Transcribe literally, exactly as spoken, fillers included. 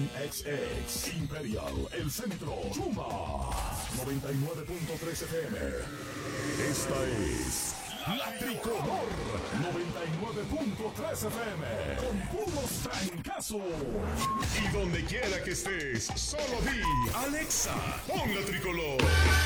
N X X, Imperial, El Centro, Chuma, noventa y nueve punto tres F M. Esta es La Tricolor, noventa y nueve punto tres F M, con puros trancazos. Y donde quiera que estés, solo di, Alexa, pon La Tricolor.